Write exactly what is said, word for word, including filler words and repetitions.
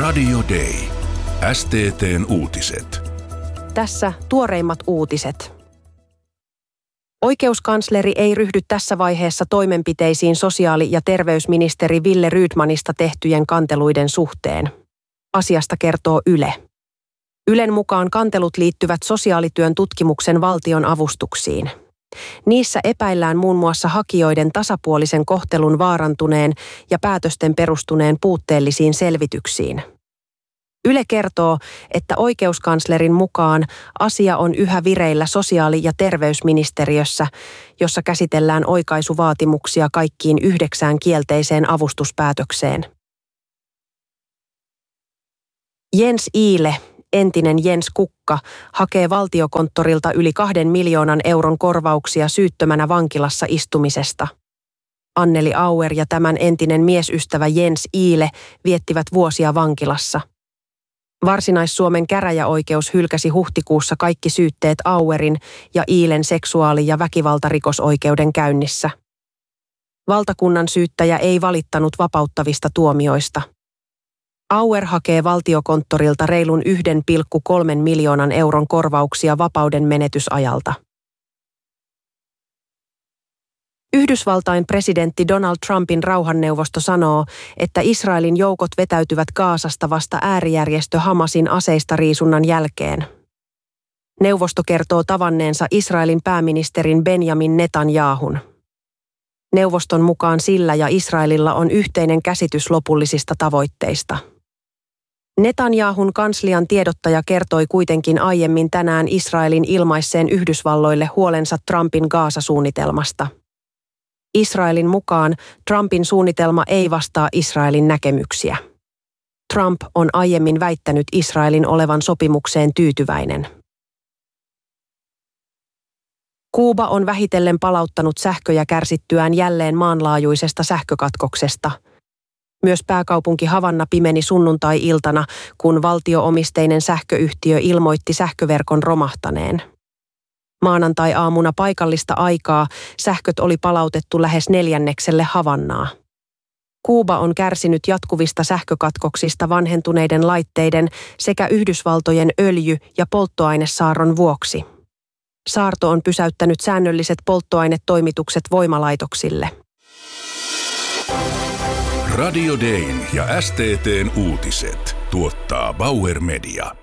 Radio Day. S T T:n uutiset. Tässä tuoreimmat uutiset. Oikeuskansleri ei ryhdy tässä vaiheessa toimenpiteisiin sosiaali- ja terveysministeri Wille Rydmanista tehtyjen kanteluiden suhteen. Asiasta kertoo Yle. Ylen mukaan kantelut liittyvät sosiaalityön tutkimuksen valtion avustuksiin. Niissä epäillään muun muassa hakijoiden tasapuolisen kohtelun vaarantuneen ja päätösten perustuneen puutteellisiin selvityksiin. Yle kertoo, että oikeuskanslerin mukaan asia on yhä vireillä sosiaali- ja terveysministeriössä, jossa käsitellään oikaisuvaatimuksia kaikkiin yhdeksään kielteiseen avustuspäätökseen. Jens Iile, entinen Jens Kukka, hakee valtiokonttorilta yli kahden miljoonan euron korvauksia syyttömänä vankilassa istumisesta. Anneli Auer ja tämän entinen miesystävä Jens Iile viettivät vuosia vankilassa. Varsinais-Suomen käräjäoikeus hylkäsi huhtikuussa kaikki syytteet Auerin ja Iilen seksuaali- ja väkivaltarikosoikeuden käynnissä. Valtakunnan syyttäjä ei valittanut vapauttavista tuomioista. Auer hakee valtiokonttorilta reilun yhden pilkku kolmen miljoonan euron korvauksia vapauden menetysajalta. Yhdysvaltain presidentti Donald Trumpin rauhanneuvosto sanoo, että Israelin joukot vetäytyvät Gazasta vasta äärijärjestö Hamasin aseistariisunnan jälkeen. Neuvosto kertoo tavanneensa Israelin pääministerin Benjamin Netanyahun. Neuvoston mukaan sillä ja Israelilla on yhteinen käsitys lopullisista tavoitteista. Netanyahun kanslian tiedottaja kertoi kuitenkin aiemmin tänään Israelin ilmaisseen Yhdysvalloille huolensa Trumpin Gaza-suunnitelmasta. Israelin mukaan Trumpin suunnitelma ei vastaa Israelin näkemyksiä. Trump on aiemmin väittänyt Israelin olevan sopimukseen tyytyväinen. Kuuba on vähitellen palauttanut sähköjä kärsittyään jälleen maanlaajuisesta sähkökatkoksesta. Myös pääkaupunki Havanna pimeni sunnuntai-iltana, kun valtio-omisteinen sähköyhtiö ilmoitti sähköverkon romahtaneen. Maanantai-aamuna paikallista aikaa sähköt oli palautettu lähes neljännekselle Havannaa. Kuuba on kärsinyt jatkuvista sähkökatkoksista vanhentuneiden laitteiden sekä Yhdysvaltojen öljy- ja polttoainesaarron vuoksi. Saarto on pysäyttänyt säännölliset polttoainetoimitukset voimalaitoksille. Radio Dayn ja S T T:n uutiset tuottaa Bauer Media.